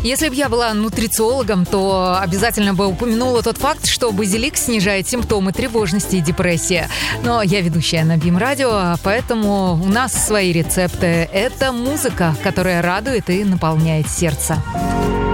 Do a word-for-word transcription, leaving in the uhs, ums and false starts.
Если бы я была нутрициологом, то обязательно бы упомянула тот факт, что базилик снижает симптомы тревожности и депрессии. Но я ведущая на БИМ-радио, поэтому у нас свои рецепты. Это музыка, которая радует и наполняет сердце.